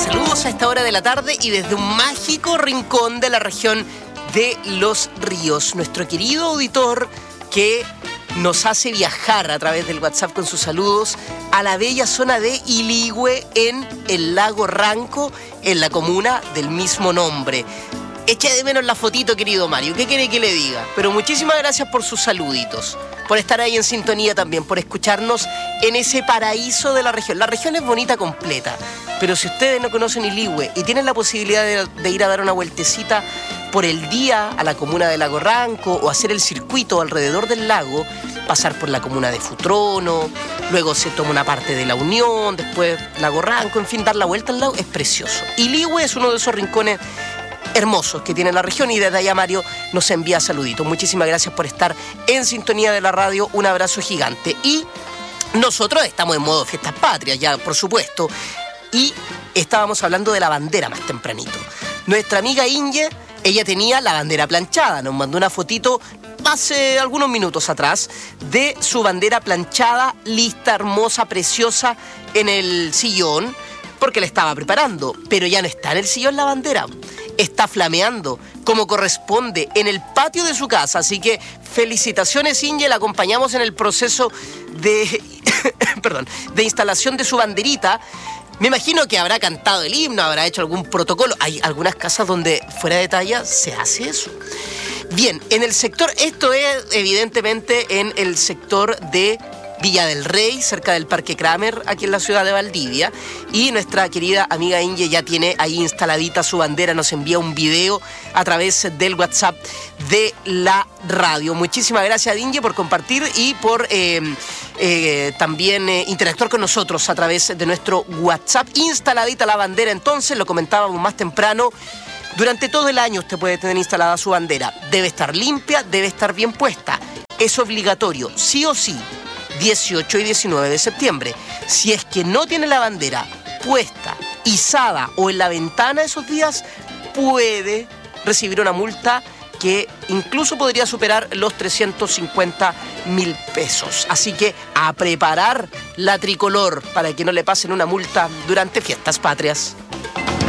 Saludos a esta hora de la tarde y desde un mágico rincón de la región de Los Ríos. Nuestro querido auditor que nos hace viajar a través del WhatsApp con sus saludos a la bella zona de Iligüe en el lago Ranco, en la comuna del mismo nombre. Eché de menos la fotito, querido Mario. ¿Qué quiere que le diga? Pero muchísimas gracias por sus saluditos, por estar ahí en sintonía también, por escucharnos en ese paraíso de la región. La región es bonita completa, pero si ustedes no conocen Iligüe y tienen la posibilidad de ir a dar una vueltecita por el día a la comuna de Lago Ranco o hacer el circuito alrededor del lago, pasar por la comuna de Futrono, luego se toma una parte de La Unión, después Lago Ranco, en fin, dar la vuelta al lago es precioso. Iligüe es uno de esos rincones hermosos que tiene la región y desde allá Mario nos envía saluditos. Muchísimas gracias por estar en sintonía de la radio, un abrazo gigante. Y nosotros estamos en modo fiestas patrias ya, por supuesto, y estábamos hablando de la bandera más tempranito. Nuestra amiga Inge, ella tenía la bandera planchada, nos mandó una fotito hace algunos minutos atrás de su bandera planchada, lista, hermosa, preciosa en el sillón, porque la estaba preparando, pero ya no está en el sillón la bandera, está flameando como corresponde en el patio de su casa, así que felicitaciones Inge, la acompañamos en el proceso de, de instalación de su banderita. Me imagino que habrá cantado el himno, habrá hecho algún protocolo. Hay algunas casas donde fuera de talla se hace eso. Bien, en el sector, esto es evidentemente en el sector de Villa del Rey, cerca del Parque Kramer, aquí en la ciudad de Valdivia. Y nuestra querida amiga Inge ya tiene ahí instaladita su bandera, nos envía un video a través del WhatsApp de la radio. Muchísimas gracias, Inge, por compartir y por también interactuar con nosotros a través de nuestro WhatsApp. Instaladita la bandera, entonces, lo comentábamos más temprano. Durante todo el año usted puede tener instalada su bandera. Debe estar limpia, debe estar bien puesta. Es obligatorio, sí o sí, 18 y 19 de septiembre. Si es que no tiene la bandera puesta, izada o en la ventana esos días, puede recibir una multa que incluso podría superar los 350.000 pesos. Así que a preparar la tricolor para que no le pasen una multa durante fiestas patrias.